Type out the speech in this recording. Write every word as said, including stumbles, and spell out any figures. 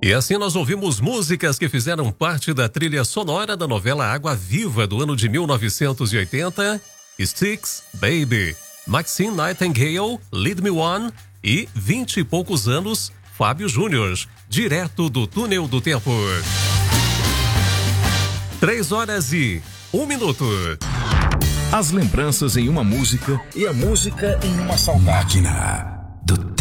E assim nós ouvimos músicas que fizeram parte da trilha sonora da novela Água Viva do ano de mil novecentos e oitenta, Styx, Baby, Maxine Nightingale, Lead Me On e vinte e poucos anos, Fábio Júnior, direto do Túnel do Tempo. Três horas e um minuto. As lembranças em uma música e a música em uma saudade. Máquina do Tempo.